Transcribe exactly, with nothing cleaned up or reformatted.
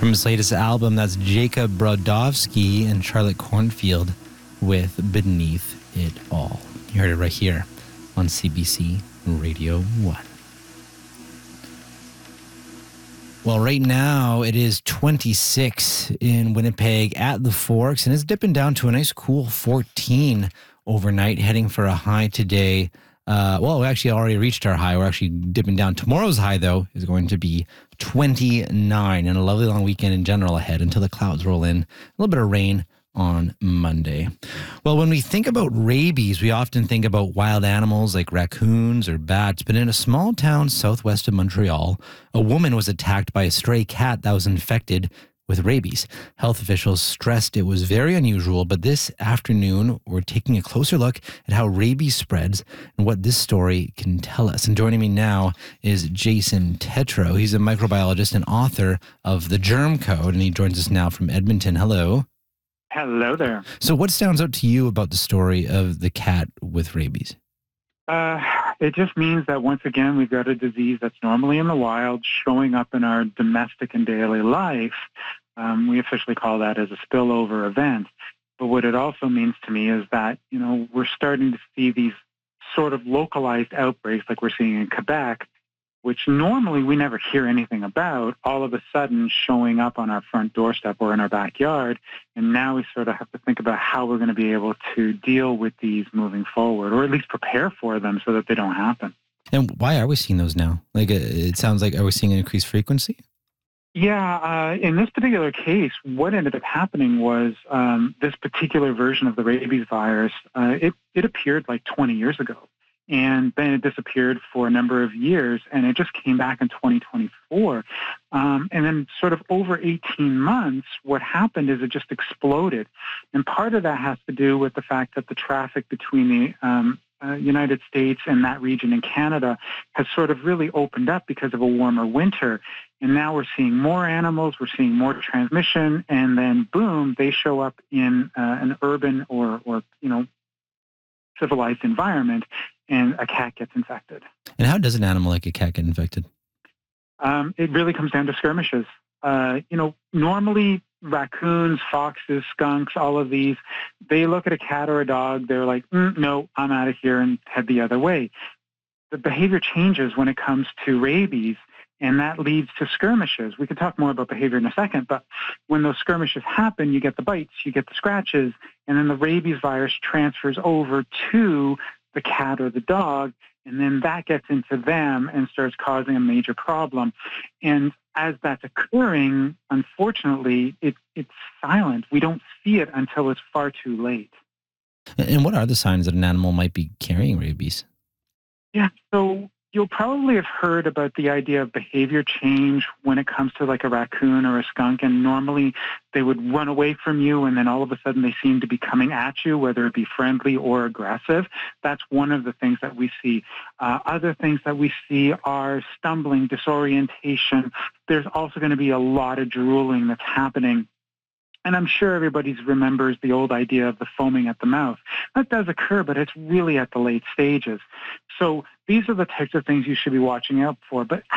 From his latest album, that's Jacob Brodowski and Charlotte Cornfield with Beneath It All. You heard it right here on C B C Radio one. Well, right now it is twenty-six in Winnipeg at the Forks, and it's dipping down to a nice cool fourteen overnight, heading for a high today. Uh, well, we actually already reached our high. We're actually dipping down. Tomorrow's high, though, is going to be twenty-nine, and a lovely long weekend in general ahead until the clouds roll in. A little bit of rain on Monday. Well, when we think about rabies, we often think about wild animals like raccoons or bats, but in a small town southwest of Montreal, a woman was attacked by a stray cat that was infected with rabies. Health officials stressed it was very unusual, but this afternoon we're taking a closer look at how rabies spreads and what this story can tell us. And joining me now is Jason Tetro. He's a microbiologist and author of The Germ Code, and he joins us now from Edmonton. Hello. Hello there. So what stands out to you about the story of the cat with rabies? Uh, it just means that once again, we've got a disease that's normally in the wild showing up in our domestic and daily life. Um, we officially call that as a spillover event. But what it also means to me is that, you know, we're starting to see these sort of localized outbreaks like we're seeing in Quebec, which normally we never hear anything about, all of a sudden showing up on our front doorstep or in our backyard. And now we sort of have to think about how we're going to be able to deal with these moving forward, or at least prepare for them so that they don't happen. And why are we seeing those now? Like, it sounds like, are we seeing an increased frequency? Yeah, uh, in this particular case, what ended up happening was um, this particular version of the rabies virus, uh, it, it appeared like twenty years ago. And then it disappeared for a number of years, and it just came back in twenty twenty-four. Um, and then sort of over eighteen months, what happened is it just exploded. And part of that has to do with the fact that the traffic between the um, uh, United States and that region in Canada has sort of really opened up because of a warmer winter. And now we're seeing more animals, we're seeing more transmission, and then boom, they show up in uh, an urban or, or, you know, civilized environment, and a cat gets infected. And how does an animal like a cat get infected? Um, it really comes down to skirmishes. Uh, you know, normally raccoons, foxes, skunks, all of these, they look at a cat or a dog, they're like, mm, no, I'm out of here, and head the other way. The behavior changes when it comes to rabies, and that leads to skirmishes. We can talk more about behavior in a second, but when those skirmishes happen, you get the bites, you get the scratches, and then the rabies virus transfers over to the cat or the dog, and then that gets into them and starts causing a major problem. And as that's occurring, unfortunately, it, it's silent. We don't see it until it's far too late. And what are the signs that an animal might be carrying rabies? Yeah, so you'll probably have heard about the idea of behavior change when it comes to like a raccoon or a skunk, and normally they would run away from you and then all of a sudden they seem to be coming at you, whether it be friendly or aggressive. That's one of the things that we see. Uh, other things that we see are stumbling, disorientation. There's also going to be a lot of drooling that's happening. And I'm sure everybody remembers the old idea of the foaming at the mouth. That does occur, but it's really at the late stages. So these are the types of things you should be watching out for. But